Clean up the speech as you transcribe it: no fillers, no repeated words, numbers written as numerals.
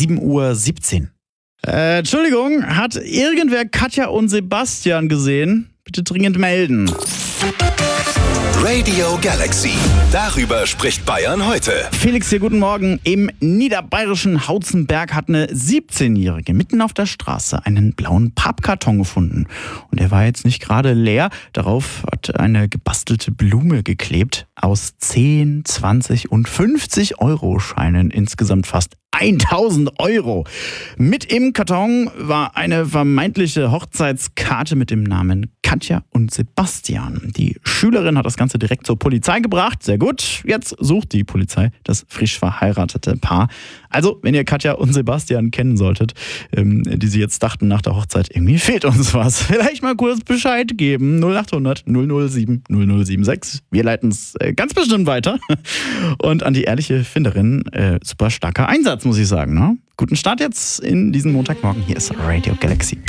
7:17 Uhr. Entschuldigung, hat irgendwer Katja und Sebastian gesehen? Bitte dringend melden. Radio Galaxy. Darüber spricht Bayern heute. Felix hier, guten Morgen. Im niederbayerischen Hauzenberg hat eine 17-Jährige mitten auf der Straße einen blauen Pappkarton gefunden. Und der war jetzt nicht gerade leer. Darauf hat eine gebastelte Blume geklebt. Aus 10, 20 und 50 Euro-Scheinen, insgesamt fast 1000 Euro. Mit im Karton war eine vermeintliche Hochzeitskarte mit dem Namen Katja und Sebastian. Die Schülerin hat das Ganze direkt zur Polizei gebracht. Sehr gut. Jetzt sucht die Polizei das frisch verheiratete Paar. Also, wenn ihr Katja und Sebastian kennen solltet, die sie jetzt dachten nach der Hochzeit, irgendwie fehlt uns was, vielleicht mal kurz Bescheid geben. 0800 007 0076. Wir leiten es ganz bestimmt weiter. Und an die ehrliche Finderin, super starker Einsatz, muss ich sagen. Ne? Guten Start jetzt in diesen Montagmorgen. Hier ist Radio Galaxy.